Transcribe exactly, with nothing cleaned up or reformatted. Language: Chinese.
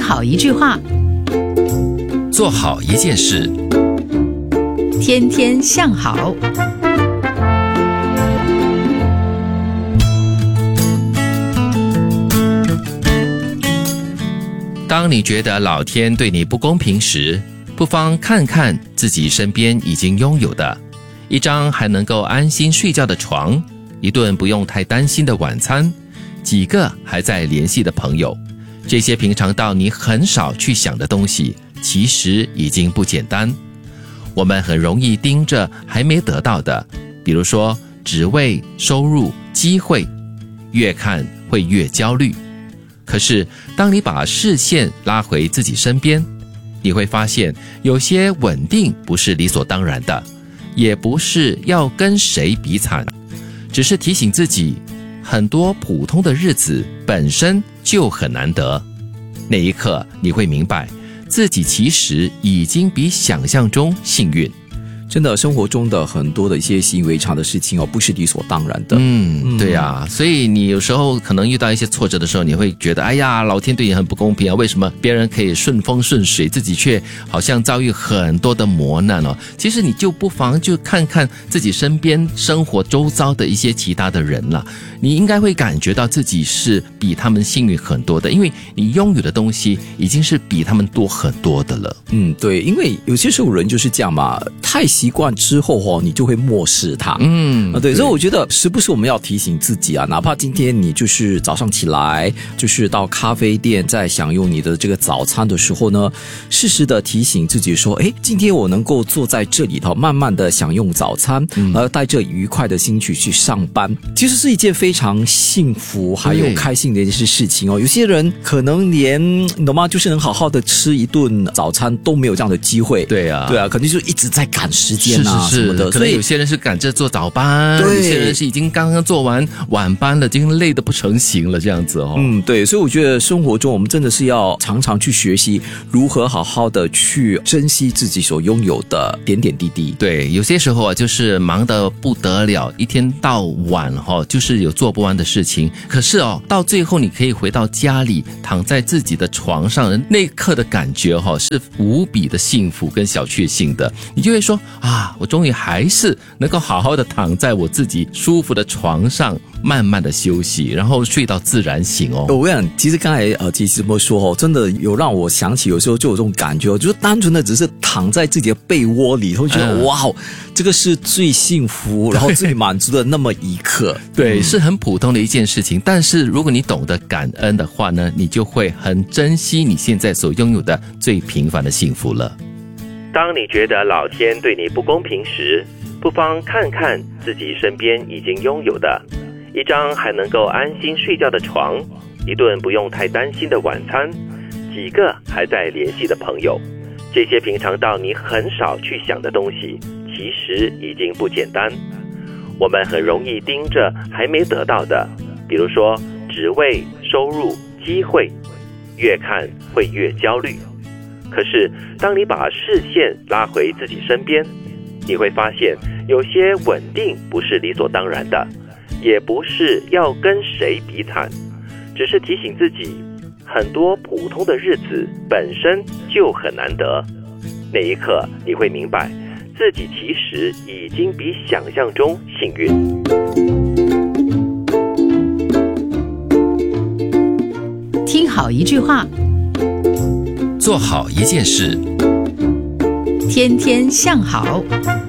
好一句话， 做好一件事， 天天向好。 当你觉得老天对你不公平时，不妨看看自己身边已经拥有的，一张还能够安心睡觉的床，一顿不用太担心的晚餐，几个还在联系的朋友。这些平常到你很少去想的东西，其实已经不简单。我们很容易盯着还没得到的，比如说职位、收入、机会，越看会越焦虑。可是当你把视线拉回自己身边，你会发现有些稳定不是理所当然的，也不是要跟谁比惨，只是提醒自己，很多普通的日子本身就很难得。那一刻你会明白，自己其实已经比想象中幸运。 真的，生活中的很多的一些习以为常的事情哦，不是理所当然的。 嗯，对啊，所以你有时候可能遇到一些挫折的时候，你会觉得，哎呀，老天对你很不公平啊！为什么别人可以顺风顺水，自己却好像遭遇很多的磨难哦？其实你就不妨就看看自己身边生活周遭的一些其他的人了，你应该会感觉到自己是比他们幸运很多的，因为你拥有的东西已经是比他们多很多的了。 嗯，对，因为有些时候人就是这样嘛，太习惯之后哦，你就会漠视它。 嗯， 啊，对，所以我觉得时不时我们要提醒自己啊，哪怕今天你就是早上起来，就是到咖啡店在享用你的这个早餐的时候呢，适时的提醒自己说，诶，今天我能够坐在这里头，慢慢的享用早餐， 嗯、 而带着愉快的心情去上班，其实是一件非常幸福还有开心的一件事情哦。有些人可能连你懂吗，就是能好好的吃一顿早餐都没有这样的机会。 对啊， 对啊，肯定就一直在赶时间啊。 是是是，可能有些人是赶着做早班，有些人是已经刚刚做完晚班了，已经累得不成形了，这样子哦。 嗯，对，所以我觉得生活中我们真的是要常常去学习如何好好的去珍惜自己所拥有的点点滴滴。 对，有些时候啊，就是忙得不得了，一天到晚哈、哦，就是有做不完的事情。可是哦，到最后你可以回到家里，躺在自己的床上的那一刻的感觉哈、哦，是无比的幸福跟小确幸的。你就会说啊，我终于还是能够好好的躺在我自己舒服的床上，慢慢的休息，然后睡到自然醒哦。 我跟你讲，其实刚才呃，其实这么说哦，真的有让我想起，有时候就有这种感觉哦，就是单纯的只是躺在自己的被窝里头，觉得、嗯、哇，这个是最幸福，然后最满足的那么一刻。 对，嗯、是很普通的一件事情，但是如果你懂得感恩的话呢，你就会很珍惜你现在所拥有的最平凡的幸福了。 当你觉得老天对你不公平时，不妨看看自己身边已经拥有的，一张还能够安心睡觉的床，一顿不用太担心的晚餐，几个还在联系的朋友。这些平常到你很少去想的东西，其实已经不简单。我们很容易盯着还没得到的，比如说职位、收入、机会，越看会越焦虑。可是当你把视线拉回自己身边，你会发现有些稳定不是理所当然的，也不是要跟谁比惨，只是提醒自己，很多普通的日子本身就很难得。那一刻你会明白，自己其实已经比想象中幸运。 听好一句话， 做好一件事， 天天向好。